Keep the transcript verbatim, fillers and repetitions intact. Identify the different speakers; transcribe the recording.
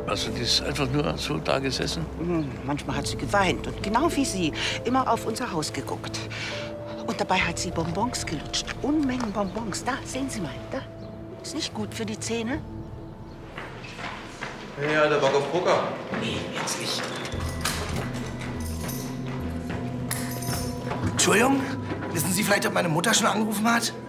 Speaker 1: Also die ist einfach nur so da gesessen?
Speaker 2: Hm, manchmal hat sie geweint und genau wie Sie immer auf unser Haus geguckt. Und dabei hat sie Bonbons gelutscht. Unmengen Bonbons. Da, sehen Sie mal. Da. Ist nicht gut für die Zähne.
Speaker 3: Ja, der Bock auf Poker.
Speaker 2: Nee, jetzt nicht.
Speaker 4: Entschuldigung, wissen Sie vielleicht, ob meine Mutter schon angerufen hat?